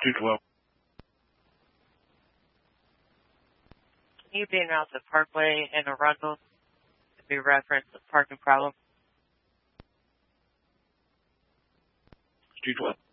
212. Can you be announced at Parkway and Arundel to be referenced a parking problem? 212.